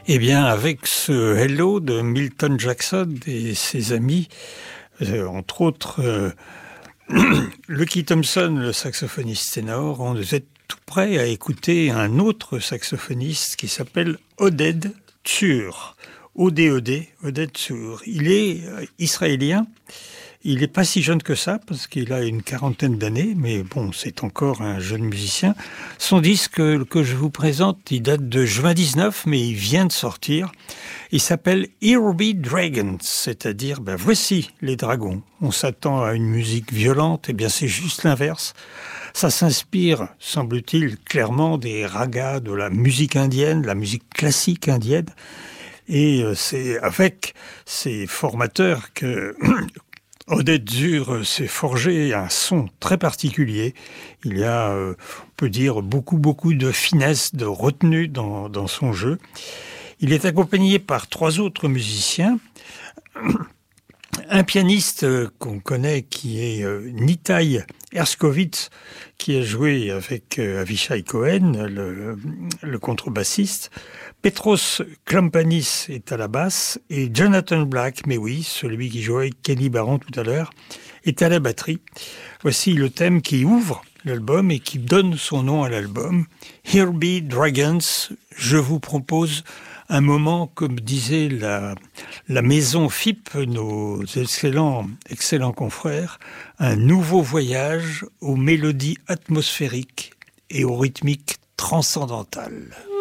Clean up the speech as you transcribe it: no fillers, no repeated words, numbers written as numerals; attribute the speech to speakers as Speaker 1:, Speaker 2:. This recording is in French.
Speaker 1: Eh bien, avec ce Hello de Milton Jackson et ses amis, entre autres Lucky Thompson, le saxophoniste ténor, on est tout prêt à écouter un autre saxophoniste qui s'appelle Oded Tsur. O-D-E-D, Oded Tsur. Il est israélien. Il n'est pas si jeune que ça, parce qu'il a une quarantaine d'années, mais bon, c'est encore un jeune musicien. Son disque que je vous présente, il date de juin 19, mais il vient de sortir. Il s'appelle Here Be Dragons, c'est-à-dire, voici les dragons. On s'attend à une musique violente, et bien c'est juste l'inverse. Ça s'inspire, semble-t-il, clairement des ragas de la musique indienne, la musique classique indienne. Et c'est avec ces formateurs que Oded Tsur s'est forgé un son très particulier. Il y a, on peut dire, beaucoup de finesse, de retenue dans son jeu. Il est accompagné par 3 autres musiciens. Un pianiste qu'on connaît qui est Nitai Herskovitz, qui a joué avec Avishai Cohen, le contrebassiste. Petros Klampanis est à la basse et Jonathan Black, mais oui, celui qui jouait avec Kenny Barron tout à l'heure, est à la batterie. Voici le thème qui ouvre l'album et qui donne son nom à l'album. Here Be Dragons. Je vous propose un moment, comme disait la maison FIP, nos excellents confrères, un nouveau voyage aux mélodies atmosphériques et aux rythmiques transcendantales.